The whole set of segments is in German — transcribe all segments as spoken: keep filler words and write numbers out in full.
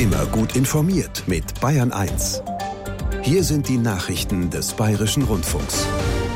Immer gut informiert mit Bayern eins. Hier sind die Nachrichten des Bayerischen Rundfunks.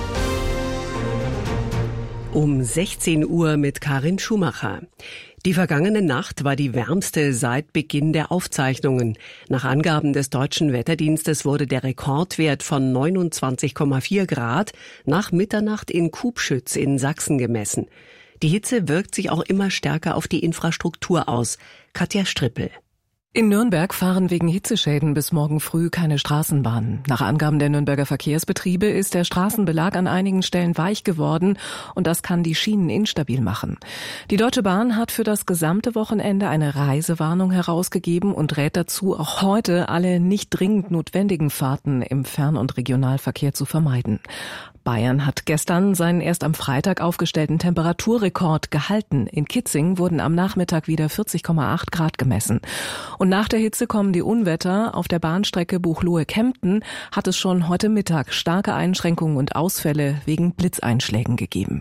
Um sechzehn Uhr mit Karin Schumacher. Die vergangene Nacht war die wärmste seit Beginn der Aufzeichnungen. Nach Angaben des Deutschen Wetterdienstes wurde der Rekordwert von neunundzwanzig Komma vier Grad nach Mitternacht in Kubschütz in Sachsen gemessen. Die Hitze wirkt sich auch immer stärker auf die Infrastruktur aus. Katja Strippel. In Nürnberg fahren wegen Hitzeschäden bis morgen früh keine Straßenbahnen. Nach Angaben der Nürnberger Verkehrsbetriebe ist der Straßenbelag an einigen Stellen weich geworden und das kann die Schienen instabil machen. Die Deutsche Bahn hat für das gesamte Wochenende eine Reisewarnung herausgegeben und rät dazu, auch heute alle nicht dringend notwendigen Fahrten im Fern- und Regionalverkehr zu vermeiden. Bayern hat gestern seinen erst am Freitag aufgestellten Temperaturrekord gehalten. In Kitzing wurden am Nachmittag wieder vierzig Komma acht Grad gemessen. Und nach der Hitze kommen die Unwetter. Auf der Bahnstrecke Buchloe-Kempten hat es schon heute Mittag starke Einschränkungen und Ausfälle wegen Blitzeinschlägen gegeben.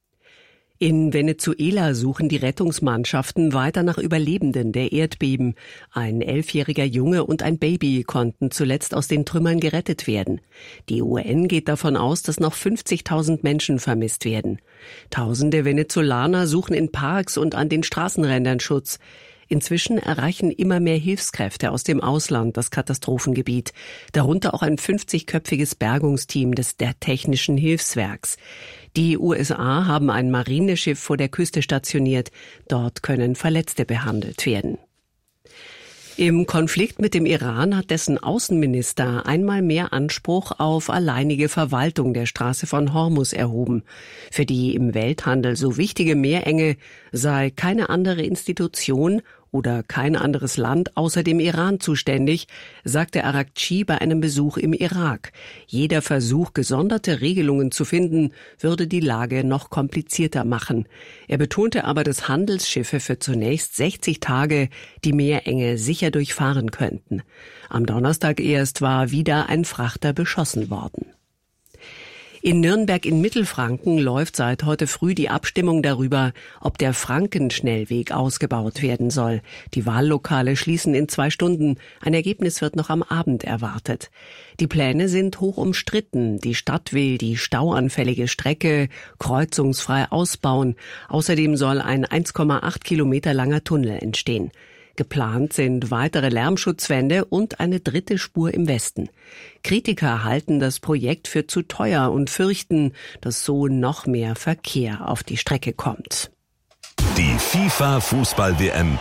In Venezuela suchen die Rettungsmannschaften weiter nach Überlebenden der Erdbeben. Ein elfjähriger Junge und ein Baby konnten zuletzt aus den Trümmern gerettet werden. Die U N geht davon aus, dass noch fünfzigtausend Menschen vermisst werden. Tausende Venezolaner suchen in Parks und an den Straßenrändern Schutz. Inzwischen erreichen immer mehr Hilfskräfte aus dem Ausland das Katastrophengebiet, darunter auch ein fünfzigköpfiges Bergungsteam des der Technischen Hilfswerks. Die U S A haben ein Marineschiff vor der Küste stationiert. Dort können Verletzte behandelt werden. Im Konflikt mit dem Iran hat dessen Außenminister einmal mehr Anspruch auf alleinige Verwaltung der Straße von Hormuz erhoben. Für die im Welthandel so wichtige Meerenge sei keine andere Institution oder kein anderes Land außer dem Iran zuständig, sagte Araghchi bei einem Besuch im Irak. Jeder Versuch, gesonderte Regelungen zu finden, würde die Lage noch komplizierter machen. Er betonte aber, dass Handelsschiffe für zunächst sechzig Tage die Meerenge sicher durchfahren könnten. Am Donnerstag erst war wieder ein Frachter beschossen worden. In Nürnberg in Mittelfranken läuft seit heute früh die Abstimmung darüber, ob der Frankenschnellweg ausgebaut werden soll. Die Wahllokale schließen in zwei Stunden. Ein Ergebnis wird noch am Abend erwartet. Die Pläne sind hoch umstritten. Die Stadt will die stauanfällige Strecke kreuzungsfrei ausbauen. Außerdem soll ein eins Komma acht Kilometer langer Tunnel entstehen. Geplant sind weitere Lärmschutzwände und eine dritte Spur im Westen. Kritiker halten das Projekt für zu teuer und fürchten, dass so noch mehr Verkehr auf die Strecke kommt. Die FIFA-Fußball-W M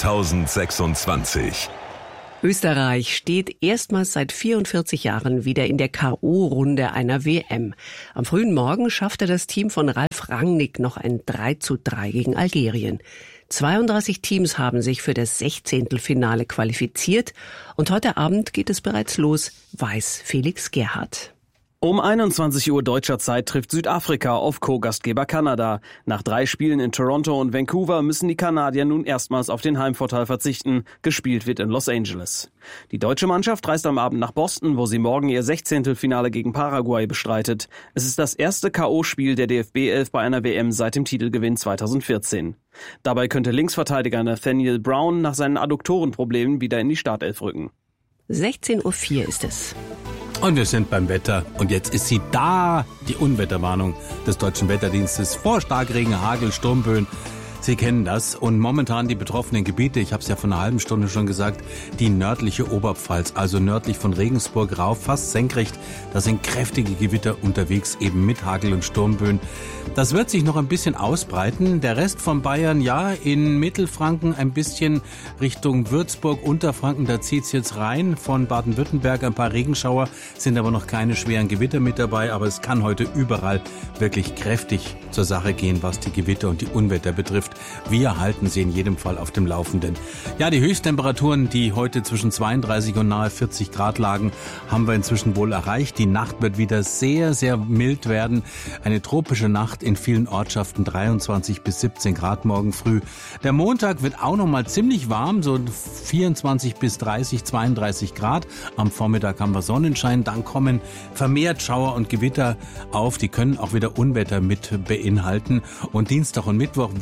zweitausendsechsundzwanzig. Österreich steht erstmals seit vierundvierzig Jahren wieder in der K O-Runde einer W M. Am frühen Morgen schaffte das Team von Ralf Rangnick noch ein drei zu drei gegen Algerien. zweiunddreißig Teams haben sich für das Sechzehntelfinale qualifiziert und heute Abend geht es bereits los, weiß Felix Gerhardt. Um einundzwanzig Uhr deutscher Zeit trifft Südafrika auf Co-Gastgeber Kanada. Nach drei Spielen in Toronto und Vancouver müssen die Kanadier nun erstmals auf den Heimvorteil verzichten. Gespielt wird in Los Angeles. Die deutsche Mannschaft reist am Abend nach Boston, wo sie morgen ihr Sechzehntelfinale gegen Paraguay bestreitet. Es ist das erste K O-Spiel der D F B elf bei einer W M seit dem Titelgewinn zweitausendvierzehn. Dabei könnte Linksverteidiger Nathaniel Brown nach seinen Adduktorenproblemen wieder in die Startelf rücken. sechzehn Uhr vier ist es. Und wir sind beim Wetter. Und jetzt ist sie da, die Unwetterwarnung des Deutschen Wetterdienstes vor Starkregen, Hagel, Sturmböen. Sie kennen das. Und momentan die betroffenen Gebiete, ich habe es ja vor einer halben Stunde schon gesagt, die nördliche Oberpfalz, also nördlich von Regensburg rauf, fast senkrecht. Da sind kräftige Gewitter unterwegs, eben mit Hagel und Sturmböen. Das wird sich noch ein bisschen ausbreiten. Der Rest von Bayern, ja, in Mittelfranken ein bisschen Richtung Würzburg, Unterfranken, da zieht's jetzt rein. Von Baden-Württemberg ein paar Regenschauer, sind aber noch keine schweren Gewitter mit dabei. Aber es kann heute überall wirklich kräftig zur Sache gehen, was die Gewitter und die Unwetter betrifft. Wir halten sie in jedem Fall auf dem Laufenden. Ja, die Höchsttemperaturen, die heute zwischen zweiunddreißig und nahe vierzig Grad lagen, haben wir inzwischen wohl erreicht. Die Nacht wird wieder sehr, sehr mild werden. Eine tropische Nacht in vielen Ortschaften, dreiundzwanzig bis siebzehn Grad morgen früh. Der Montag wird auch noch mal ziemlich warm, so vierundzwanzig bis dreißig, zweiunddreißig Grad. Am Vormittag haben wir Sonnenschein, dann kommen vermehrt Schauer und Gewitter auf. Die können auch wieder Unwetter mit beinhalten. Und Dienstag und Mittwoch wird es durch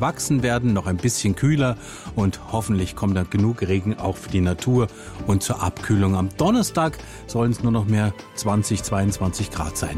durchwachsen werden, noch ein bisschen kühler und hoffentlich kommt dann genug Regen auch für die Natur und zur Abkühlung. Am Donnerstag sollen es nur noch mehr zwanzig, zweiundzwanzig Grad sein.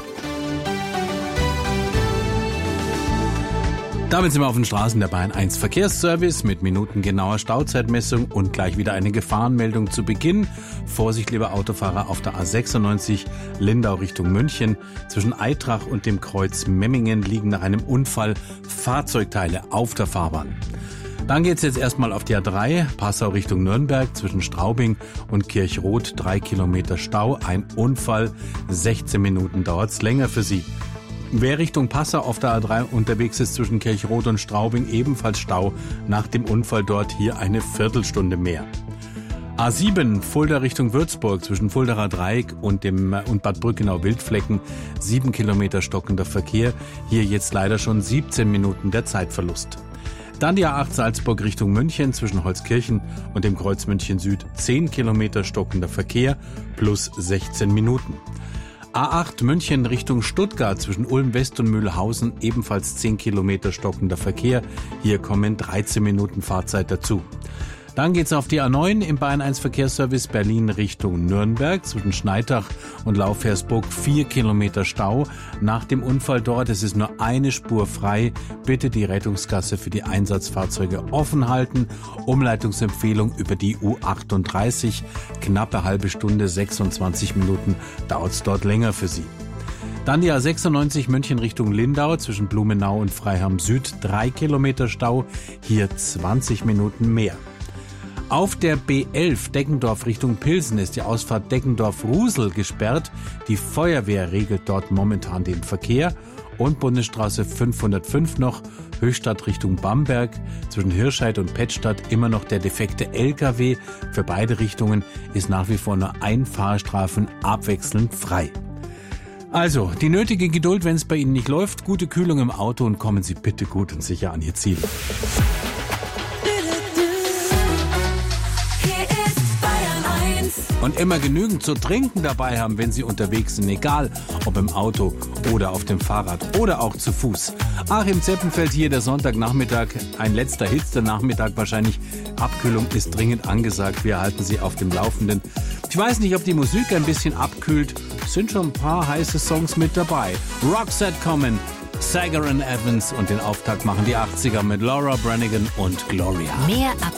Damit sind wir auf den Straßen der Bayern eins Verkehrsservice mit minutengenauer Stauzeitmessung und gleich wieder eine Gefahrenmeldung zu Beginn. Vorsicht, lieber Autofahrer, auf der A sechsundneunzig Lindau Richtung München. Zwischen Eitrach und dem Kreuz Memmingen liegen nach einem Unfall Fahrzeugteile auf der Fahrbahn. Dann geht's jetzt erstmal auf die A drei, Passau Richtung Nürnberg, zwischen Straubing und Kirchroth, drei Kilometer Stau, ein Unfall, sechzehn Minuten dauert's länger für Sie. Wer Richtung Passau auf der A drei unterwegs ist zwischen Kirchroth und Straubing, ebenfalls Stau. Nach dem Unfall dort hier eine Viertelstunde mehr. A sieben, Fulda Richtung Würzburg, zwischen Fuldaer Dreieck und, dem, und Bad Brückenau-Wildflecken, sieben Kilometer stockender Verkehr. Hier jetzt leider schon siebzehn Minuten der Zeitverlust. Dann die A acht Salzburg Richtung München, zwischen Holzkirchen und dem Kreuz München Süd, zehn Kilometer stockender Verkehr plus sechzehn Minuten. A acht München Richtung Stuttgart, zwischen Ulm West und Mühlhausen, ebenfalls zehn Kilometer stockender Verkehr. Hier kommen dreizehn Minuten Fahrzeit dazu. Dann geht's auf die A neun im Bayern eins Verkehrsservice Berlin Richtung Nürnberg, zwischen Schneitach und Laufhersburg, vier Kilometer Stau. Nach dem Unfall dort, es ist nur eine Spur frei. Bitte die Rettungsgasse für die Einsatzfahrzeuge offen halten. Umleitungsempfehlung über die U achtunddreißig. Knappe halbe Stunde, sechsundzwanzig Minuten dauert's dort länger für Sie. Dann die A sechsundneunzig München Richtung Lindau, zwischen Blumenau und Freiham Süd, drei Kilometer Stau. Hier zwanzig Minuten mehr. Auf der B elf Deggendorf Richtung Pilsen ist die Ausfahrt Deggendorf-Rusel gesperrt. Die Feuerwehr regelt dort momentan den Verkehr. Und Bundesstraße fünfhundertfünf noch, Höchstadt Richtung Bamberg, zwischen Hirscheid und Pettstadt immer noch der defekte L K W. Für beide Richtungen ist nach wie vor nur ein Fahrstreifen abwechselnd frei. Also, die nötige Geduld, wenn es bei Ihnen nicht läuft, gute Kühlung im Auto und kommen Sie bitte gut und sicher an Ihr Ziel. Und immer genügend zu trinken dabei haben, wenn Sie unterwegs sind, egal ob im Auto oder auf dem Fahrrad oder auch zu Fuß. Achim Zeppenfeld hier, der Sonntagnachmittag, ein letzter Hitz der Nachmittag wahrscheinlich. Abkühlung ist dringend angesagt, wir halten Sie auf dem Laufenden. Ich weiß nicht, ob die Musik ein bisschen abkühlt, es sind schon ein paar heiße Songs mit dabei. Roxette kommen, Sager and Evans und den Auftakt machen die achtziger mit Laura Branigan und Gloria. Mehr ab